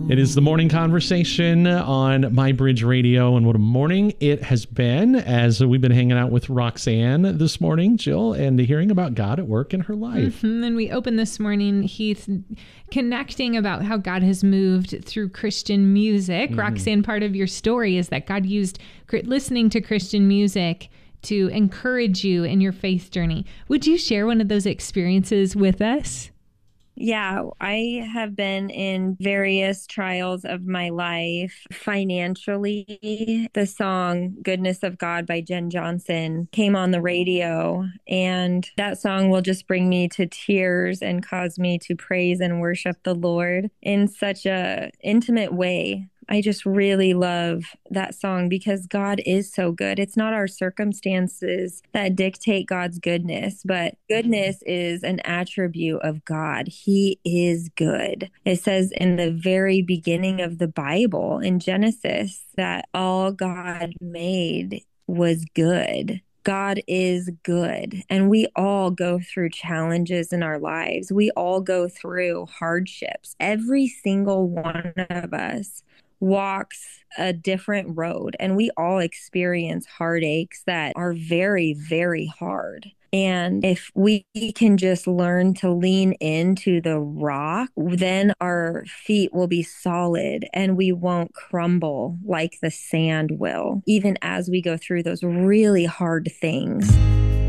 It is the morning conversation on My Bridge Radio, and what a morning it has been as we've been hanging out with Roxanne this morning, Jill, and hearing about God at work in her life. And we opened this morning, Heath, connecting about how God has moved through Christian music. Roxanne, part of your story is that God used listening to Christian music to encourage you in your faith journey. Would you share one of those experiences with us? Yeah, I have been in various trials of my life. Financially, the song Goodness of God by Jen Johnson came on the radio, and that song will just bring me to tears and cause me to praise and worship the Lord in such a intimate way. I just really love that song because God is so good. It's not our circumstances that dictate God's goodness, but goodness is an attribute of God. He is good. It says in the very beginning of the Bible in Genesis that all God made was good. God is good, and we all go through challenges in our lives. We all go through hardships. Every single one of us walks a different road, and we all experience heartaches that are very, very hard. And if we can just learn to lean into the rock, then our feet will be solid and we won't crumble like the sand will, even as we go through those really hard things.